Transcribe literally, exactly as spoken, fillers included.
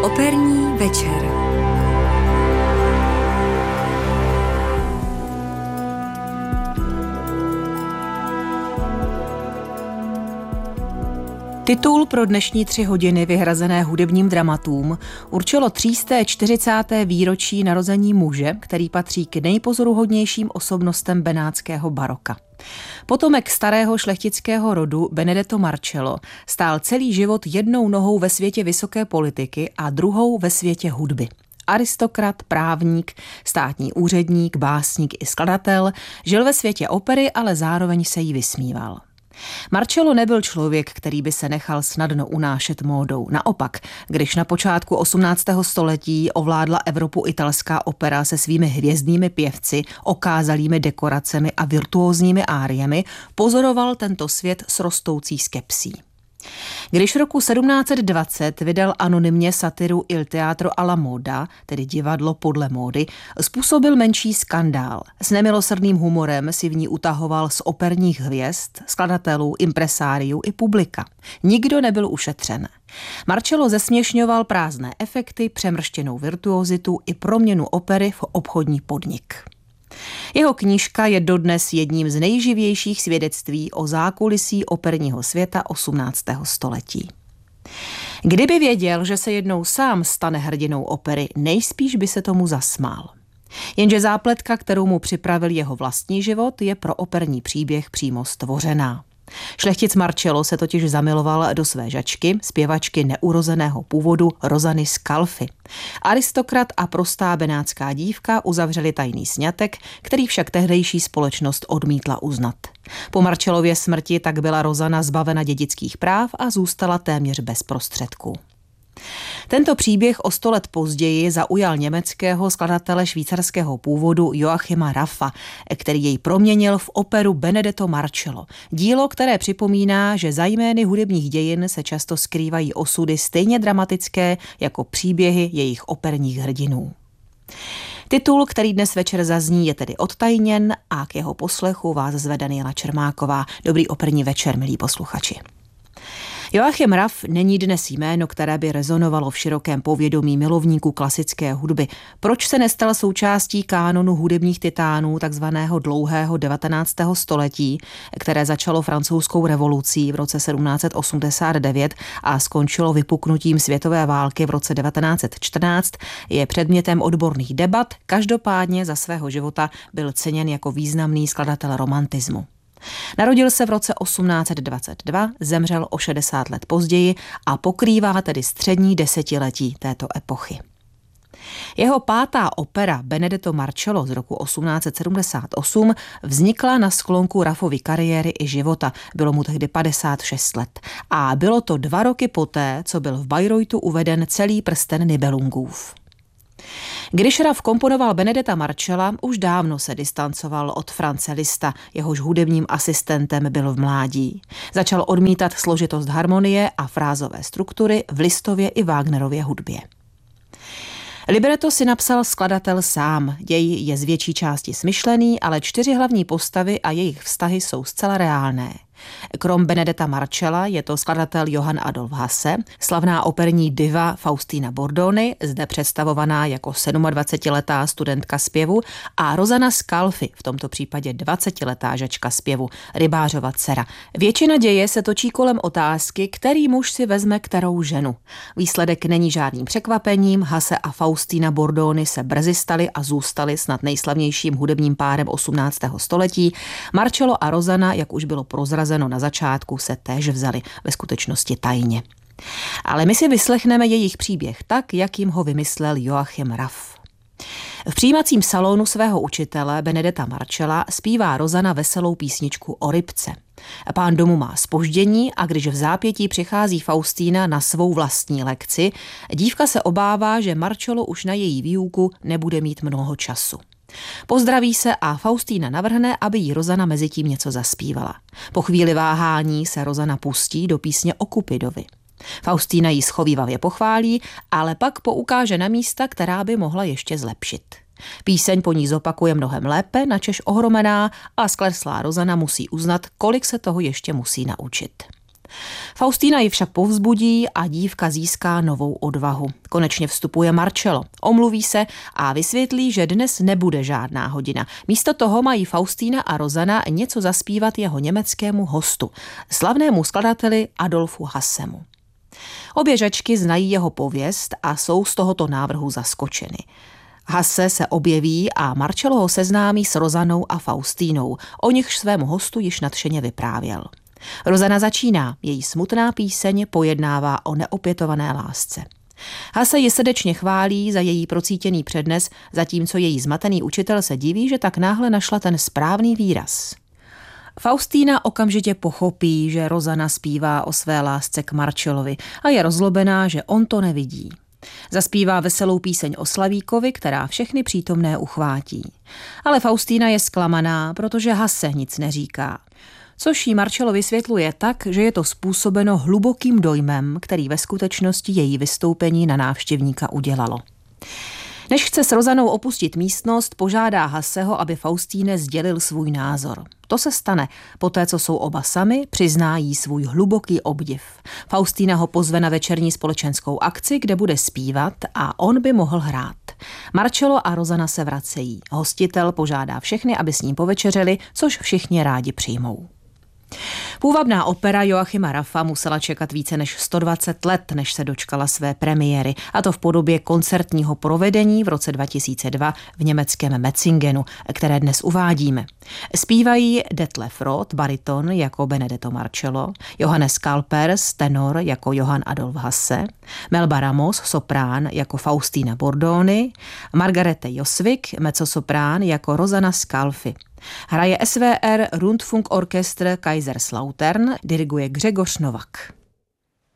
Operní večer. Titul pro dnešní tři hodiny vyhrazené hudebním dramatům určilo třísté čtyřicáté výročí narození muže, který patří k nejpozoruhodnějším osobnostem benátského baroka. Potomek starého šlechtického rodu Benedetto Marcello stál celý život jednou nohou ve světě vysoké politiky a druhou ve světě hudby. Aristokrat, právník, státní úředník, básník i skladatel, žil ve světě opery, ale zároveň se jí vysmíval. Marcello nebyl člověk, který by se nechal snadno unášet módou. Naopak, když na počátku osmnáctého století ovládla Evropu italská opera se svými hvězdnými pěvci, okázalými dekoracemi a virtuózními áriemi, pozoroval tento svět s rostoucí skepsí. Když roku sedmnáct set dvacet vydal anonymně satiru Il teatro alla moda, tedy divadlo podle módy, způsobil menší skandál. S nemilosrdným humorem si v ní utahoval z operních hvězd, skladatelů, impresáriů i publika. Nikdo nebyl ušetřen. Marcello zesměšňoval prázdné efekty, přemrštěnou virtuozitu i proměnu opery v obchodní podnik. Jeho knížka je dodnes jedním z nejživějších svědectví o zákulisí operního světa osmnáctého století. Kdyby věděl, že se jednou sám stane hrdinou opery, nejspíš by se tomu zasmál. Jenže zápletka, kterou mu připravil jeho vlastní život, je pro operní příběh přímo stvořená. Šlechtic Marcello se totiž zamiloval do své žačky, zpěvačky neurozeného původu Rosany Scalfi. Aristokrat a prostá benátská dívka uzavřeli tajný sňatek, který však tehdejší společnost odmítla uznat. Po Marcellově smrti tak byla Rosana zbavena dědických práv a zůstala téměř bez prostředků. Tento příběh o sto let později zaujal německého skladatele švýcarského původu Joachima Raffa, který jej proměnil v operu Benedetto Marcello. Dílo, které připomíná, že za jmény hudebních dějin se často skrývají osudy stejně dramatické jako příběhy jejich operních hrdinů. Titul, který dnes večer zazní, je tedy odtajněn a k jeho poslechu vás zve Daniela Čermáková. Dobrý operní večer, milí posluchači. Joachim Raff není dnes jméno, které by rezonovalo v širokém povědomí milovníků klasické hudby. Proč se nestal součástí kánonu hudebních titánů takzvaného dlouhého devatenáctého století, které začalo francouzskou revolucí v roce sedmnáct set osmdesát devět a skončilo vypuknutím světové války v roce devatenáct set čtrnáct, je předmětem odborných debat, každopádně za svého života byl ceněn jako významný skladatel romantismu. Narodil se v roce osmnáct set dvacet dva, zemřel o šedesát let později a pokrývá tedy střední desetiletí této epochy. Jeho pátá opera Benedetto Marcello z roku osmnáct set sedmdesát osm vznikla na sklonku Raffovy kariéry i života. Bylo mu tehdy padesát šest let a bylo to dva roky poté, co byl v Bayreuthu uveden celý prsten Nibelungův. Když Raff komponoval Benedetta Marcella, už dávno se distancoval od Franze Liszta, jehož hudebním asistentem byl v mládí. Začal odmítat složitost harmonie a frázové struktury v Listově i Wagnerově hudbě. Libreto si napsal skladatel sám, děj je z větší části smyšlený, ale čtyři hlavní postavy a jejich vztahy jsou zcela reálné. Krom Benedetta Marcella je to skladatel Johann Adolf Hasse, slavná operní diva Faustina Bordoni, zde představovaná jako sedmadvacetiletá studentka zpěvu, a Rosana Scalfi, v tomto případě dvacetiletá žačka zpěvu, rybářova dcera. Většina děje se točí kolem otázky, který muž si vezme kterou ženu. Výsledek není žádným překvapením, Hasse a Faustina Bordoni se brzy stali a zůstali snad nejslavnějším hudebním párem osmnáctého století. Marcello a Rosana, jak už bylo prozrazeno na začátku, se též vzali, ve skutečnosti tajně. Ale my si vyslechneme jejich příběh tak, jak jim ho vymyslel Joachim Raff. V přijímacím salonu svého učitele Benedetta Marcella zpívá Rosana veselou písničku o rybce. Pán domu má zpoždění a když v zápětí přichází Faustína na svou vlastní lekci, dívka se obává, že Marcello už na její výuku nebude mít mnoho času. Pozdraví se a Faustína navrhne, aby jí Rosana mezitím něco zaspívala. Po chvíli váhání se Rosana pustí do písně o Kupidovi. Faustína jí schovívavě pochválí, ale pak poukáže na místa, která by mohla ještě zlepšit. Píseň po ní zopakuje mnohem lépe, načež ohromená a skleslá Rosana musí uznat, kolik se toho ještě musí naučit. Faustína ji však povzbudí a dívka získá novou odvahu. Konečně vstupuje Marcello, omluví se a vysvětlí, že dnes nebude žádná hodina. Místo toho mají Faustína a Rosanna něco zaspívat jeho německému hostu, slavnému skladateli Adolfu Hassemu. Obě žačky znají jeho pověst a jsou z tohoto návrhu zaskočeny. Hasse se objeví a Marcello ho seznámí s Rosannou a Faustínou, o nichž svému hostu již nadšeně vyprávěl. Rosanna začíná, její smutná píseň pojednává o neopětované lásce. Hasse ji srdečně chválí za její procítěný přednes, zatímco její zmatený učitel se diví, že tak náhle našla ten správný výraz. Faustína okamžitě pochopí, že Rosanna zpívá o své lásce k Marcellovi a je rozlobená, že on to nevidí. Zaspívá veselou píseň o Slavíkovi, která všechny přítomné uchvátí. Ale Faustína je zklamaná, protože Hasse nic neříká. Což jí Marcello vysvětluje tak, že je to způsobeno hlubokým dojmem, který ve skutečnosti její vystoupení na návštěvníka udělalo. Než chce s Rosannou opustit místnost, požádá Hasseho, aby Faustíně sdělil svůj názor. To se stane. Poté, co jsou oba sami, přizná jí svůj hluboký obdiv. Faustína ho pozve na večerní společenskou akci, kde bude zpívat a on by mohl hrát. Marcello a Rosanna se vracejí. Hostitel požádá všechny, aby s ním povečeřili, což všichni rádi přijmou. Půvabná opera Joachima Raffa musela čekat více než sto dvacet let, než se dočkala své premiéry, a to v podobě koncertního provedení v roce dva tisíce dva v německém Metzingenu, které dnes uvádíme. Zpívají Detlef Roth, bariton jako Benedetto Marcello, Johannes Kalpers, tenor jako Johann Adolf Hasse, Melba Ramos, soprán jako Faustína Bordoni, Margarete Josvik, mezzosoprán jako Rosanna Scalfi. Hraje S V R Rundfunkorchestr Kaiserslautern, diriguje Grzegorz Nowak.